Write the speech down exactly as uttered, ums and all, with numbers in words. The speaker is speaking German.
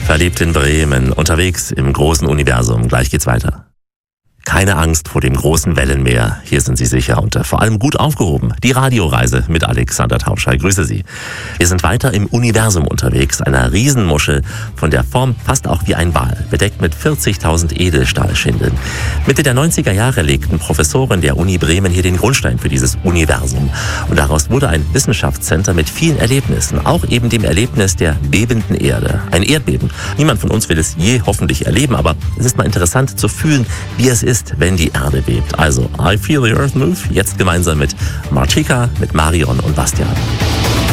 Verliebt in Bremen, unterwegs im großen Universum. Gleich geht's weiter. Keine Angst vor dem großen Wellenmeer. Hier sind Sie sicher und vor allem gut aufgehoben. Die Radioreise mit Alexander Tauscher. Grüße Sie. Wir sind weiter im Universum unterwegs, einer Riesenmuschel, von der Form fast auch wie ein Wal, bedeckt mit vierzigtausend Edelstahlschindeln. Mitte der neunziger Jahre legten Professoren der Uni Bremen hier den Grundstein für dieses Universum. Und daraus wurde ein Wissenschaftscenter mit vielen Erlebnissen, auch eben dem Erlebnis der bebenden Erde. Ein Erdbeben. Niemand von uns will es je hoffentlich erleben, aber es ist mal interessant zu fühlen, wie es ist, wenn die Erde bebt. Also, I Feel the Earth Move, jetzt gemeinsam mit Martika, mit Marion und Bastian.